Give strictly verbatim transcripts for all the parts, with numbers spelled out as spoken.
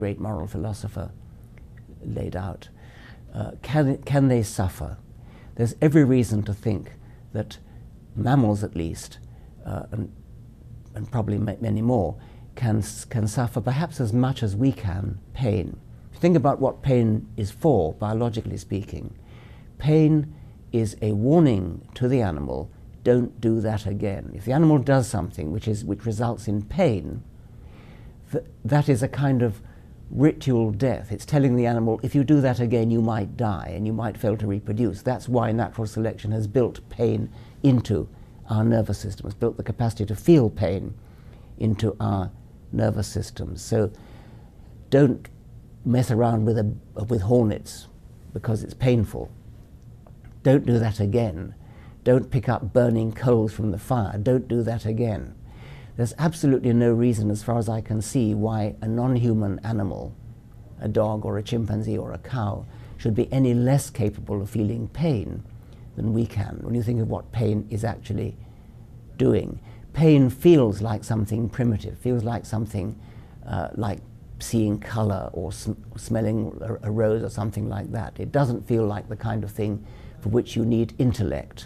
great moral philosopher, laid out. Uh, can, can they suffer? There's every reason to think that mammals, at least, uh, and, and probably many more, can, can suffer perhaps as much as we can pain. If you think about what pain is for, biologically speaking, pain is a warning to the animal, don't do that again. If the animal does something which, is, which results in pain, th that is a kind of ritual death. It's telling the animal, if you do that again, you might die and you might fail to reproduce. That's why natural selection has built pain into our nervous system, has built the capacity to feel pain into our nervous systems. So don't mess around with, a, with hornets because it's painful. Don't do that again. Don't pick up burning coals from the fire. Don't do that again. There's absolutely no reason, as far as I can see, why a non-human animal, a dog or a chimpanzee or a cow, should be any less capable of feeling pain than we can, when you think of what pain is actually doing. Pain feels like something primitive, feels like something uh, like seeing color or sm smelling a, a rose or something like that. It doesn't feel like the kind of thing for which you need intellect.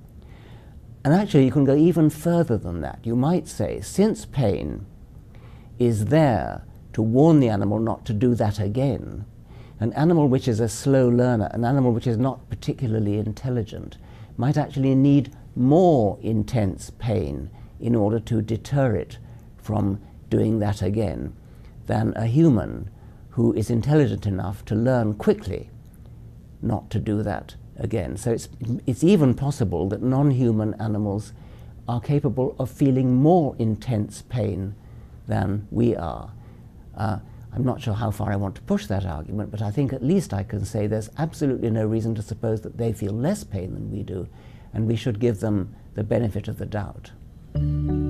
And actually, you can go even further than that. You might say, since pain is there to warn the animal not to do that again, an animal which is a slow learner, an animal which is not particularly intelligent, might actually need more intense pain in order to deter it from doing that again than a human who is intelligent enough to learn quickly not to do that again. So it's, it's even possible that non-human animals are capable of feeling more intense pain than we are. Uh, I'm not sure how far I want to push that argument, but I think at least I can say there's absolutely no reason to suppose that they feel less pain than we do, and we should give them the benefit of the doubt.